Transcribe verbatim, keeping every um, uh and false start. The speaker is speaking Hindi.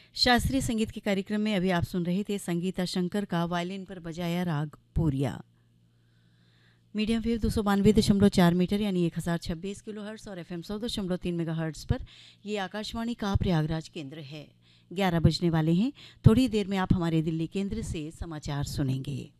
शास्त्रीय संगीत के कार्यक्रम में अभी आप सुन रहे थे संगीता शंकर का वायलिन पर बजाया राग पूरिया। मीडियम वेव दो सौ बानवे दशमलव चार मीटर यानी एक हज़ार छब्बीस किलो हर्ट्स और एफ एम सौ दशमलव तीन मेगा हर्ट्स पर ये आकाशवाणी का प्रयागराज केंद्र है। ग्यारह बजने वाले हैं। थोड़ी देर में आप हमारे दिल्ली केंद्र से समाचार सुनेंगे।